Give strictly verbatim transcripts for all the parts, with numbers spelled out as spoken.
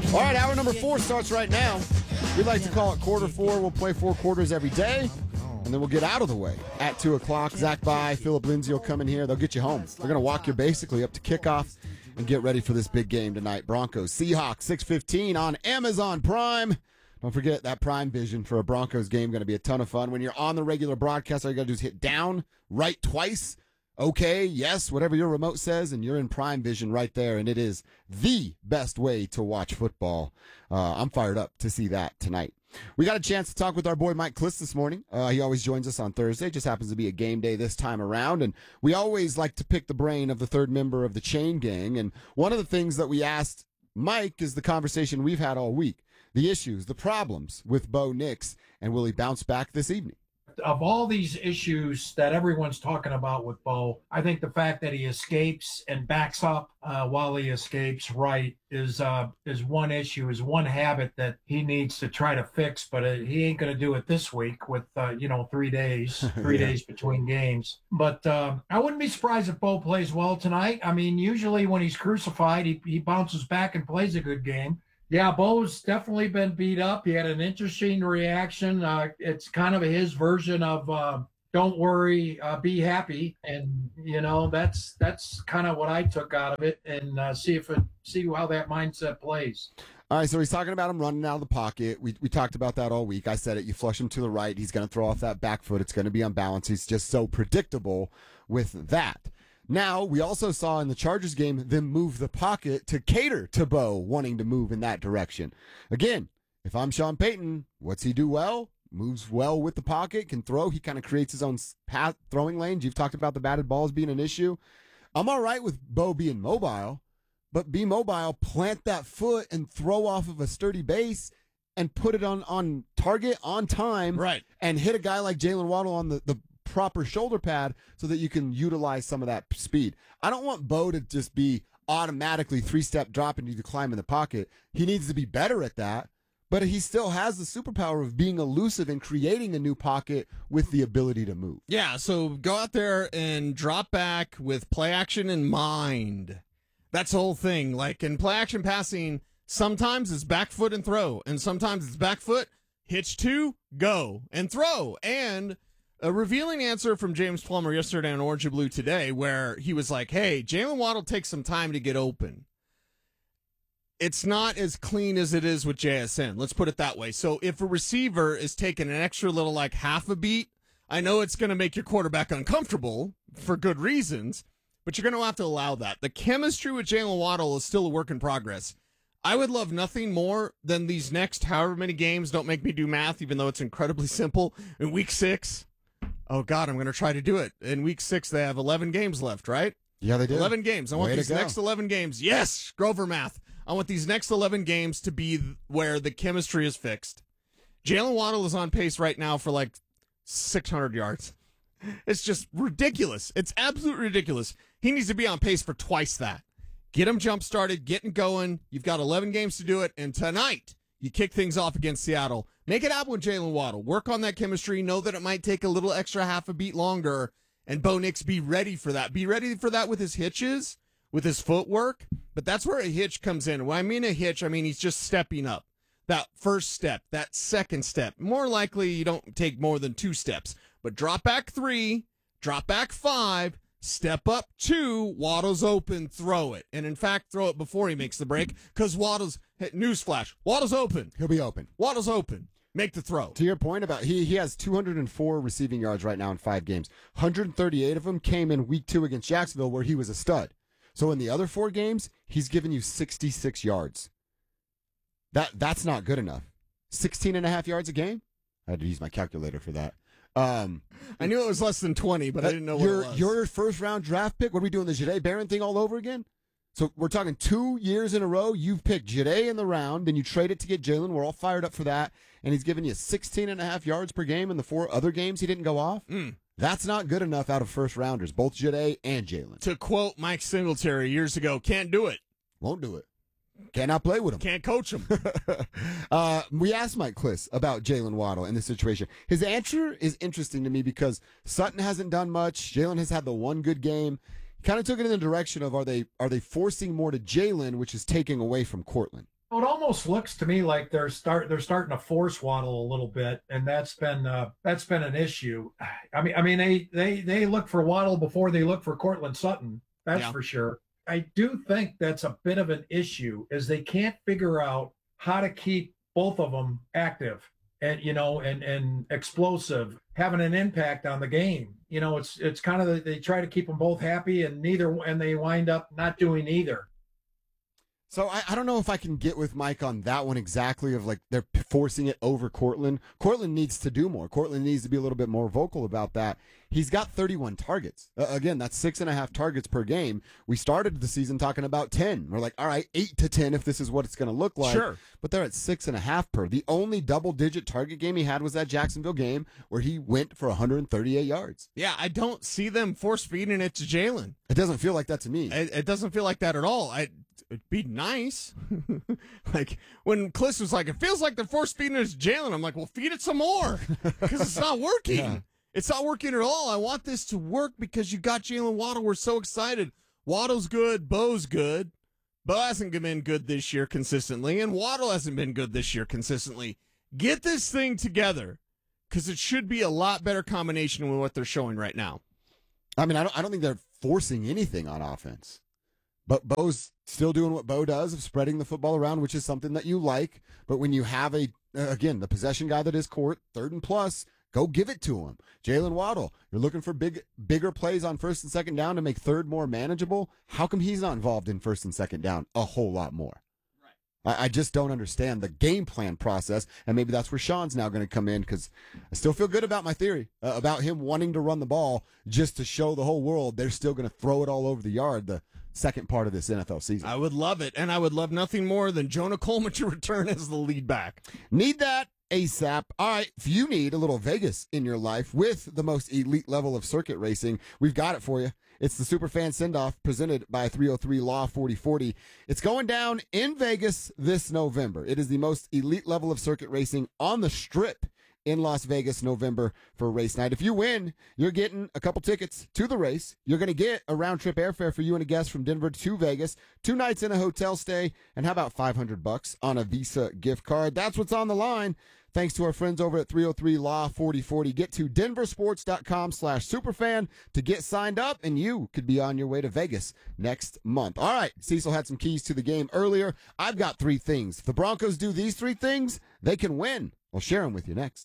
All right, hour number four starts right now. We like to call it quarter four. We'll play four quarters every day, and then we'll get out of the way. At two o'clock, Zach By, Philip Lindsay will come in here. They'll get you home. They're going to walk you basically up to kickoff and get ready for this big game tonight. Broncos, Seahawks, six fifteen on Amazon Prime. Don't forget that Prime Vision for a Broncos game. Going to be a ton of fun. When you're on the regular broadcast, all you got to do is hit down, right twice. Okay, yes, whatever your remote says, and you're in Prime Vision right there, and it is the best way to watch football. Uh, I'm fired up to see that tonight. We got a chance to talk with our boy Mike Klis this morning. Uh, he always joins us on Thursday. Just happens to be a game day this time around, and we always like to pick the brain of the third member of the Chain Gang, and one of the things that we asked Mike is the conversation we've had all week, the issues, the problems with Bo Nix, and will he bounce back this evening? Of all these issues that everyone's talking about with Bo, I think the fact that he escapes and backs up uh, while he escapes right is uh, is one issue, is one habit that he needs to try to fix, but uh, he ain't going to do it this week with, uh, you know, three days, three yeah. days between games. But um, I wouldn't be surprised if Bo plays well tonight. I mean, usually when he's crucified, he, he bounces back and plays a good game. Yeah, Bo's definitely been beat up. He had an interesting reaction. Uh, it's kind of his version of uh, "Don't worry, uh, be happy," and you know that's that's kind of what I took out of it, and uh, see if it, see how that mindset plays. All right, so he's talking about him running out of the pocket. We we talked about that all week. I said it. You flush him to the right, he's going to throw off that back foot. It's going to be unbalanced. He's just so predictable with that. Now, we also saw in the Chargers game them move the pocket to cater to Bo wanting to move in that direction. Again, if I'm Sean Payton, what's he do well? Moves well with the pocket, can throw. He kind of creates his own path throwing lanes. You've talked about the batted balls being an issue. I'm all right with Bo being mobile, but be mobile, plant that foot, and throw off of a sturdy base and put it on, on target, on time, right, and hit a guy like Jalen Waddle on the, the proper shoulder pad so that you can utilize some of that speed. I don't want Bo to just be automatically three-step drop and you to climb in the pocket. He needs to be better at that, but he still has the superpower of being elusive and creating a new pocket with the ability to move. Yeah, so go out there and drop back with play action in mind. That's the whole thing. Like in play action passing, sometimes it's back foot and throw, and sometimes it's back foot, hitch two, go, and throw. And a revealing answer from James Plummer yesterday on Orange and Blue Today, where he was like, hey, Jalen Waddle takes some time to get open. It's not as clean as it is with J S N. Let's put it that way. So if a receiver is taking an extra little, like half a beat, I know it's going to make your quarterback uncomfortable for good reasons, but you're going to have to allow that. The chemistry with Jalen Waddle is still a work in progress. I would love nothing more than these next however many games, don't make me do math, even though it's incredibly simple, in week six. Oh, God, I'm going to try to do it. In week six, they have eleven games left, right? Yeah, they do. eleven games. I want Way these next eleven games. Yes, Grover math. I want these next eleven games to be where the chemistry is fixed. Jalen Waddle is on pace right now for like six hundred yards. It's just ridiculous. It's absolutely ridiculous. He needs to be on pace for twice that. Get him jump-started, getting going. You've got eleven games to do it, and tonight you kick things off against Seattle. Make it happen with Jalen Waddle. Work on that chemistry. Know that it might take a little extra half a beat longer. And Bo Nix, be ready for that. Be ready for that with his hitches, with his footwork. But that's where a hitch comes in. When I mean a hitch, I mean he's just stepping up. That first step, that second step. More likely you don't take more than two steps. But drop back three, drop back five, step up two, Waddle's open, throw it. And in fact, throw it before he makes the break, because Waddle's, newsflash, Waddle's open. He'll be open. Waddle's open. Make the throw. To your point about, he he has two hundred four receiving yards right now in five games. one hundred thirty-eight of them came in week two against Jacksonville, where he was a stud. So in the other four games, he's given you sixty-six yards. That That's not good enough. sixteen and a half yards a game? I had to use my calculator for that. Um, I knew it was less than twenty, but I didn't know what your, it was. Your first round draft pick, what are we doing, the Jahdae Barron thing all over again? So we're talking two years in a row. You've picked Jahdae in the round, then you trade it to get Jalen. We're all fired up for that. And he's giving you sixteen and a half yards per game in the four other games he didn't go off. Mm. That's not good enough out of first rounders, both Jahdae and Jalen. To quote Mike Singletary years ago, can't do it. Won't do it. Cannot play with him. Can't coach him. uh, we asked Mike Klis about Jalen Waddle in this situation. His answer is interesting to me because Sutton hasn't done much. Jalen has had the one good game. He kind of took it in the direction of are they are they forcing more to Jalen, which is taking away from Courtland. It almost looks to me like they're start they're starting to force Waddle a little bit, and that's been uh, that's been an issue. I mean, I mean they they they look for Waddle before they look for Cortland Sutton. That's Yeah. for sure. I do think that's a bit of an issue, is they can't figure out how to keep both of them active and you know and and explosive, having an impact on the game. You know, it's it's kind of they try to keep them both happy, and neither and they wind up not doing either. So I, I don't know if I can get with Mike on that one exactly, of like they're p- forcing it over Cortland. Cortland needs to do more. Cortland needs to be a little bit more vocal about that. He's got thirty-one targets. Uh, again, that's six and a half targets per game. We started the season talking about ten. We're like, all right, eight to ten if this is what it's going to look like. Sure. But they're at six and a half per. The only double digit target game he had was that Jacksonville game where he went for one hundred thirty-eight yards. Yeah, I don't see them force feeding it to Jalen. It doesn't feel like that to me. It, it doesn't feel like that at all. I, it'd be nice. Like when Kliss was like, it feels like they're force feeding it to Jalen. I'm like, well, feed it some more because it's not working. Yeah. It's not working at all. I want this to work because you got Jalen Waddle. We're so excited. Waddle's good. Bo's good. Bo hasn't been good this year consistently, and Waddle hasn't been good this year consistently. Get this thing together because it should be a lot better combination with what they're showing right now. I mean, I don't, I don't think they're forcing anything on offense. But Bo's still doing what Bo does of spreading the football around, which is something that you like. But when you have a, uh, again, the possession guy that is Court, third and plus, go give it to him. Jalen Waddle, you're looking for big, bigger plays on first and second down to make third more manageable. How come he's not involved in first and second down a whole lot more? I, I just don't understand the game plan process, and maybe that's where Sean's now going to come in, because I still feel good about my theory uh, about him wanting to run the ball just to show the whole world they're still going to throw it all over the yard the second part of this N F L season. I would love it, and I would love nothing more than Jonah Coleman to return as the lead back. Need that ASAP. All right, if you need a little Vegas in your life with the most elite level of circuit racing, we've got it for you. It's the Superfan Send-Off presented by three oh three Law forty forty. It's going down in Vegas this November. It is the most elite level of circuit racing on the Strip in Las Vegas, November, for race night. If you win, you're getting a couple tickets to the race. You're going to get a round-trip airfare for you and a guest from Denver to Vegas, two nights in a hotel stay, and how about five hundred bucks on a Visa gift card? That's what's on the line. Thanks to our friends over at three oh three Law forty forty. Get to denversports.com slash superfan to get signed up, and you could be on your way to Vegas next month. All right, Cecil had some keys to the game earlier. I've got three things. If the Broncos do these three things, they can win. I'll share them with you next.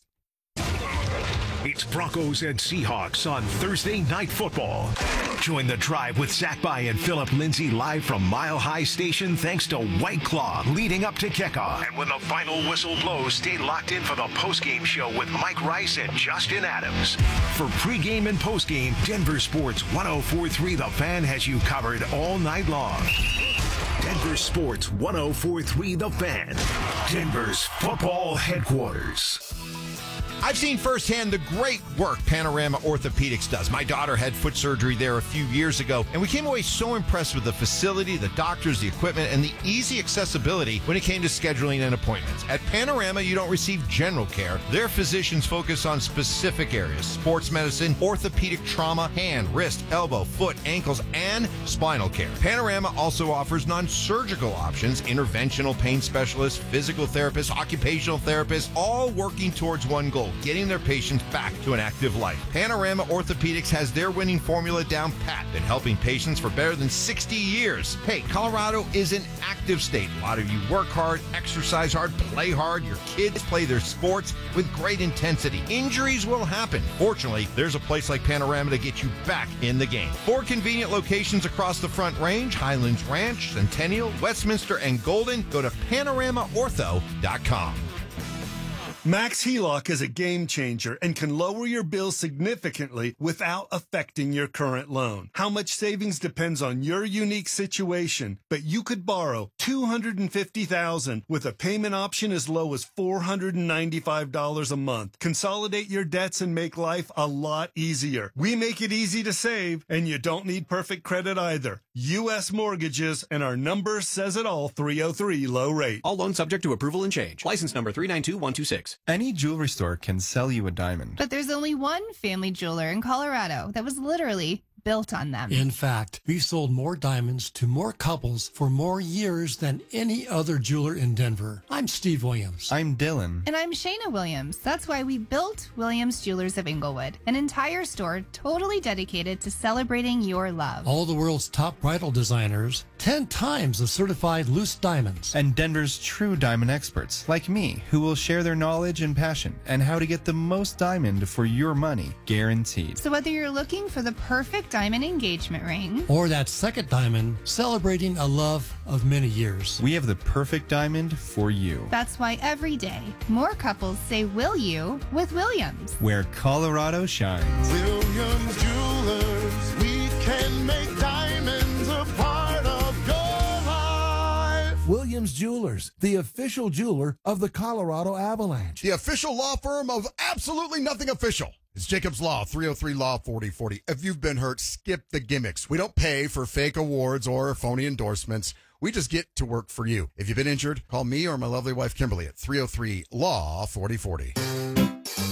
It's Broncos and Seahawks on Thursday Night Football. Join the drive with Zach By and Philip Lindsay live from Mile High Station thanks to White Claw leading up to kickoff. And when the final whistle blows, stay locked in for the postgame show with Mike Rice and Justin Adams. For pregame and postgame, Denver Sports one oh four point three The Fan has you covered all night long. Denver Sports one oh four point three The Fan, Denver's football headquarters. I've seen firsthand the great work Panorama Orthopedics does. My daughter had foot surgery there a few years ago, and we came away so impressed with the facility, the doctors, the equipment, and the easy accessibility when it came to scheduling and appointments. At Panorama, you don't receive general care. Their physicians focus on specific areas: sports medicine, orthopedic trauma, hand, wrist, elbow, foot, ankles, and spinal care. Panorama also offers non-surgical options: interventional pain specialists, physical therapists, occupational therapists, all working towards one goal: getting their patients back to an active life. Panorama Orthopedics has their winning formula down pat, been helping patients for better than sixty years. Hey, Colorado is an active state. A lot of you work hard, exercise hard, play hard. Your kids play their sports with great intensity. Injuries will happen. Fortunately, there's a place like Panorama to get you back in the game. Four convenient locations across the Front Range: Highlands Ranch, Centennial, Westminster, and Golden. Go to panorama ortho dot com. Max HELOC is a game changer and can lower your bills significantly without affecting your current loan. How much savings depends on your unique situation, but you could borrow two hundred fifty thousand dollars with a payment option as low as four hundred ninety-five dollars a month. Consolidate your debts and make life a lot easier. We make it easy to save, and you don't need perfect credit either. U S Mortgages, and our number says it all: three oh three Low Rate. All loans subject to approval and change. License number three nine two one two six. Any jewelry store can sell you a diamond. But there's only one family jeweler in Colorado that was literally built on them. In fact, we've sold more diamonds to more couples for more years than any other jeweler in Denver. I'm Steve Williams. I'm Dylan. And I'm Shayna Williams. That's why we built Williams Jewelers of Inglewood, an entire store totally dedicated to celebrating your love. All the world's top bridal designers, ten times the certified loose diamonds. And Denver's true diamond experts, like me, who will share their knowledge and passion and how to get the most diamond for your money, guaranteed. So whether you're looking for the perfect diamond engagement ring, or that second diamond celebrating a love of many years, we have the perfect diamond for you. That's why every day more couples say will you with Williams. Where Colorado shines. Williams Jewelers, we can make diamonds a part of your life. Williams Jewelers, the official jeweler of the Colorado Avalanche. The official law firm of absolutely nothing official. It's Jacobs Law, three oh three Law forty forty. If you've been hurt, skip the gimmicks. We don't pay for fake awards or phony endorsements. We just get to work for you. If you've been injured, call me or my lovely wife Kimberly at three oh three Law forty forty.